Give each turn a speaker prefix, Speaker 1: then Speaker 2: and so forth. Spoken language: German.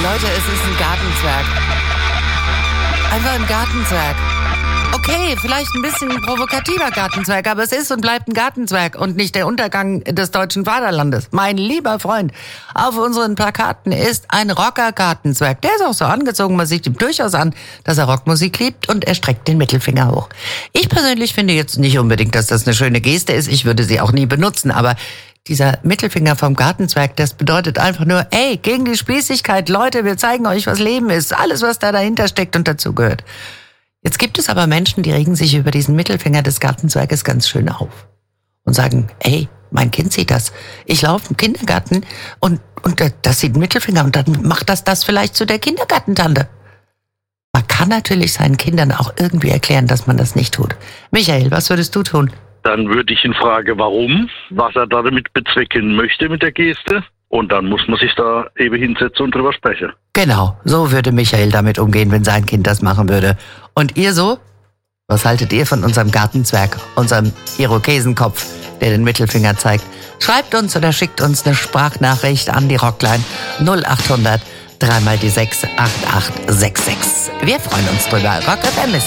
Speaker 1: Leute, es ist ein Gartenzwerg. Einfach ein Gartenzwerg. Okay, vielleicht ein bisschen ein provokativer Gartenzwerg, aber es ist und bleibt ein Gartenzwerg und nicht der Untergang des deutschen Vaterlandes. Mein lieber Freund, auf unseren Plakaten ist ein Rocker-Gartenzwerg. Der ist auch so angezogen, man sieht ihm durchaus an, dass er Rockmusik liebt und er streckt den Mittelfinger hoch. Ich persönlich finde jetzt nicht unbedingt, dass das eine schöne Geste ist. Ich würde sie auch nie benutzen, aber dieser Mittelfinger vom Gartenzwerg, das bedeutet einfach nur, ey, gegen die Spießigkeit, Leute, wir zeigen euch, was Leben ist. Alles, was da dahinter steckt und dazugehört. Jetzt gibt es aber Menschen, die regen sich über diesen Mittelfinger des Gartenzwerges ganz schön auf und sagen, ey, mein Kind sieht das. Ich laufe im Kindergarten und das sieht einen Mittelfinger und dann macht das vielleicht zu der Kindergartentante. Man kann natürlich seinen Kindern auch irgendwie erklären, dass man das nicht tut. Michael, was würdest du tun?
Speaker 2: Dann würde ich ihn fragen, warum, was er damit bezwecken möchte mit der Geste. Und dann muss man sich da eben hinsetzen und drüber sprechen.
Speaker 1: Genau, so würde Michael damit umgehen, wenn sein Kind das machen würde. Und ihr so? Was haltet ihr von unserem Gartenzwerg, unserem Irokesenkopf, der den Mittelfinger zeigt? Schreibt uns oder schickt uns eine Sprachnachricht an die Rockline 0800 3 mal die 6 8866. Wir freuen uns drüber. Rock FM ist